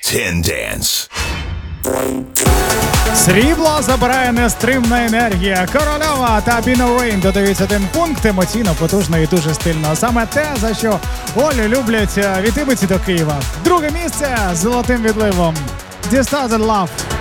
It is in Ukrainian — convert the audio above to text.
10 Dance. Срібло забирає нестримна енергія. Корольова та Bino Rain додають один пункт, емоційно, потужно і дуже стильно. Саме те, за що Олю люблять від Ібиці до Києва. Друге місце з золотим відливом. Distorted Love.